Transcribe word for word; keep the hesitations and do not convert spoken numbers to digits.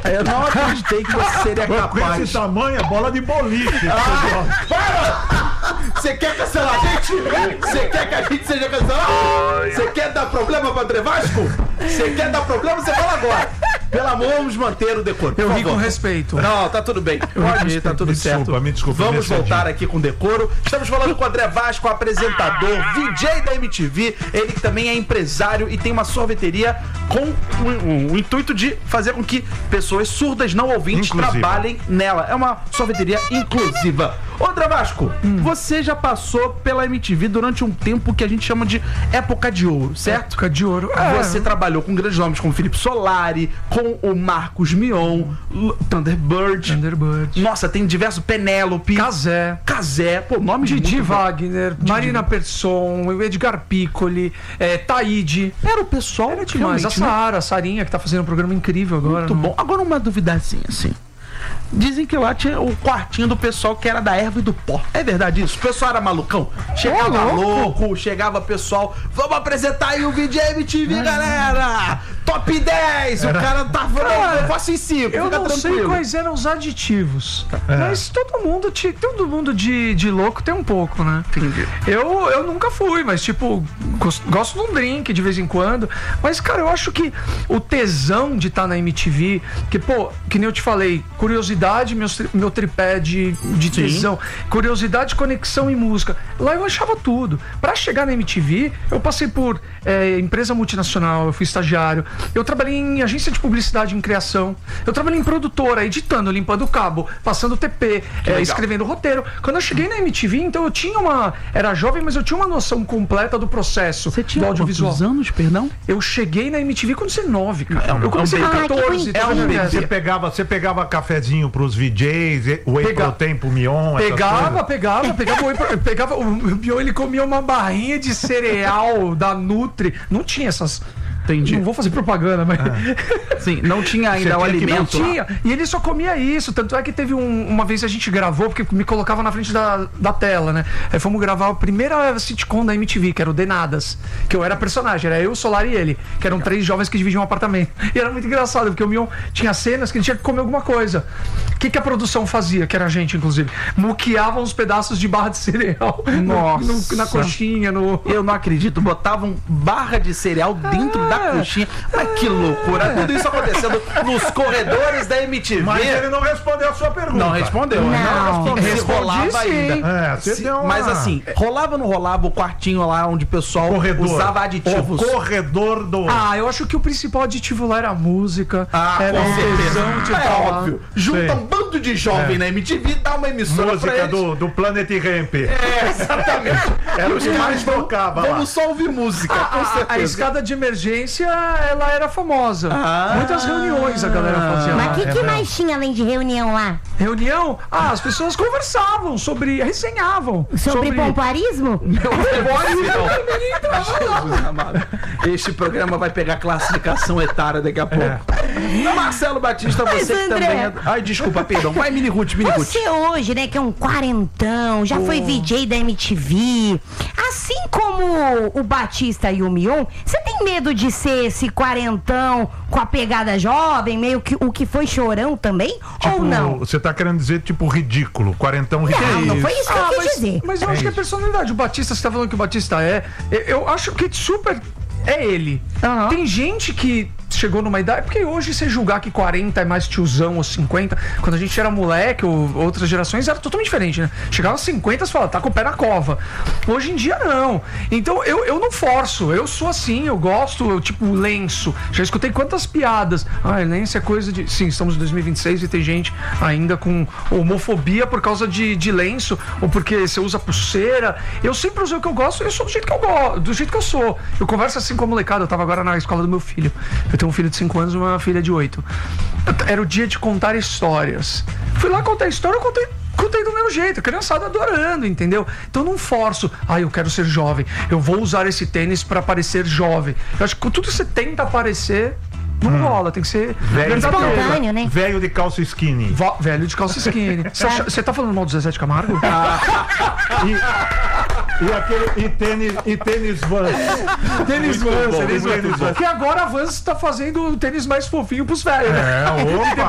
Eu não acreditei que você seria capaz. Com esse tamanho, é bola de boliche. Ah, para! Você quer cancelar a gente? Você quer que a gente seja cancelado? Você quer dar problema pra André Vasco? Você quer dar problema? Você fala agora. Pelo amor, vamos manter o decoro. Eu ri com respeito. Não, tá tudo bem. Pode ir, tá tudo me certo. Desculpa, me desculpa. Vamos voltar aqui com decoro. Estamos falando com o André Vasco, apresentador, V J da M T V. Ele que também é empresário e tem uma sorveteria com o, o, o intuito de fazer com que pessoas surdas não ouvintes Inclusiva. trabalhem nela. É uma sorveteria inclusiva. Ô, André Vasco, hum. você já passou pela M T V durante um tempo que a gente chama de época de ouro, certo? Época de ouro. É. Você trabalhou com grandes nomes como Felipe Solari, com o Marcos Mion, Thunderbird. Thunderbird. Nossa, tem diversos. Penélope. Casé. Casé. Pô, nome de Didi Wagner, Didi. Marina Persson, Edgar Piccoli, é, Taíde. Era o pessoal. Era demais. A Sara, a Sarinha, que tá fazendo um programa incrível agora. Muito não? bom. Agora uma duvidazinha, assim. Dizem que lá tinha o quartinho do pessoal que era da erva e do pó. É verdade isso? O pessoal era malucão? Chegava oh, louco. louco, chegava pessoal. Vamos apresentar aí o V J M T V, é. galera! Top dez! Era. O cara tá falando, eu faço em cinco. Eu não tranquilo. sei quais eram os aditivos. É. Mas todo mundo, todo mundo de, de louco tem um pouco, né? Entendi. Eu, eu nunca fui, mas tipo, gosto, gosto de um drink de vez em quando. Mas, cara, eu acho que o tesão de estar tá na M T V, que, pô, que nem eu te falei, curiosidade, meu, meu tripé de, de tesão, curiosidade, conexão e música. Lá eu achava tudo. Pra chegar na M T V, eu passei por é, empresa multinacional, eu fui estagiário, eu trabalhei em agência de publicidade em criação, eu trabalhei em produtora, editando, limpando o cabo, passando T P, é, escrevendo roteiro. Quando eu cheguei na M T V, então eu tinha uma... Era jovem, mas eu tinha uma noção completa do processo. Você tinha do audiovisual. Quantos anos, perdão? Eu cheguei na M T V com dezenove, cara. É um, eu comecei é um com catorze. É um bebê. Você pegava, você pegava cafezinho pros V Js, o Whey Protein pro Mion, Pegava, pegava, pegava, pegava, pegava. O Mion, ele comia uma barrinha de cereal da Nutri. Não tinha essas... Entendi. Não vou fazer propaganda, mas... Ah. Sim, não tinha ainda o alimento. Não tinha. E ele só comia isso. Tanto é que teve um, uma vez a gente gravou, porque me colocava na frente da, da tela, né? Aí fomos gravar a primeira sitcom da M T V, que era o Denadas. Que eu era personagem, era eu, o Solar e ele. Que eram três jovens que dividiam um apartamento. E era muito engraçado, porque o Mion tinha cenas que ele tinha que comer alguma coisa. O que, que a produção fazia, que era a gente, inclusive? Muqueava uns pedaços de barra de cereal. Nossa. No, no, na coxinha, no... Eu não acredito. Botavam barra de cereal dentro da coxinha. Mas que loucura. É. Tudo isso acontecendo nos corredores da M T V. Mas ele não respondeu a sua pergunta. Não respondeu. Não, não respondeu. Se rolava ainda. É, você Se, deu uma... Mas assim, rolava ou não rolava o quartinho lá onde o pessoal corredor. usava aditivos? O corredor do... Ah, eu acho que o principal aditivo lá era a música. Ah, era com a tesão de É falar. óbvio. Junta um bando de jovem é. na M T V, dá uma emissora música pra do, do Planet Ramp. É, exatamente. Era os que mais tocava lá. Vamos só ouvir música, a, com certeza. A, a escada de emergência, ela era famosa. Ah, muitas reuniões a galera fazia. Mas o que, é que mais tinha além de reunião lá? Reunião? Ah, as pessoas conversavam sobre, resenhavam. Sobre, sobre... pompoarismo? Meu Jesus amado. Este programa vai pegar classificação etária daqui a pouco. É. Marcelo Batista, você que também é... Ai, desculpa, perdão. Vai, Mini Ruth, Mini Ruth. Você hoje, né, que é um quarentão, já oh. foi V J da M T V. Assim como o Batista e o Mion, você tem medo de ser esse quarentão com a pegada jovem, meio que o que foi chorão também? Tipo, ou não? Você tá querendo dizer, tipo, ridículo, quarentão ridículo. Não, não foi isso que ah, eu quis mas, dizer. Mas eu é acho isso. que é personalidade. O Batista, você tá falando que o Batista é... Eu acho que super... É ele. Uhum. Tem gente que chegou numa idade... Porque hoje você julgar que quarenta é mais tiozão ou cinquenta... Quando a gente era moleque ou outras gerações era totalmente diferente, né? Chegava aos cinquenta e fala, tá com o pé na cova. Hoje em dia não. Então eu, eu não forço. Eu sou assim, eu gosto, eu, tipo, lenço. Já escutei quantas piadas. Ah, lenço é coisa de... Sim, estamos em dois mil e vinte e seis e tem gente ainda com homofobia por causa de, de lenço ou porque você usa pulseira. Eu sempre usei o que eu gosto e eu sou do jeito que eu gosto, do jeito que eu sou. Eu converso assim com a molecada. Eu tava agora na escola do meu filho. Eu tenho um filho de cinco anos e uma filha de oito. Era o dia de contar histórias. Fui lá contar história, eu contei, contei do meu jeito. A criançada adorando, entendeu? Então eu não forço. Ah, eu quero ser jovem. Eu vou usar esse tênis pra parecer jovem. Eu acho que tudo que você tenta parecer... Não hum. rola, tem que ser espontâneo, né? Velho de calça skinny. Vo- velho de calça skinny. Você tá falando mal do Zezé de Camargo? Ah. E, e, aquele, e tênis, e tênis Vans. Tênis Vans, tênis Vans. Porque agora a Vans tá fazendo o tênis mais fofinho pros velhos, né? É, opa!